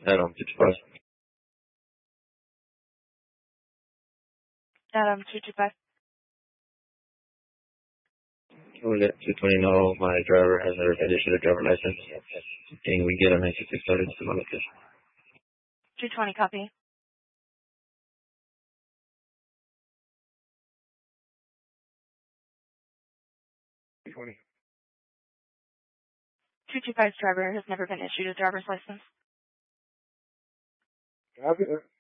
Adam 225. Adam 225. Can we let 220 know my driver has never been issued a driver license? Can we get a 96 started to my location? 220 copy. 220. 225's driver has never been issued a driver's license. Copy that.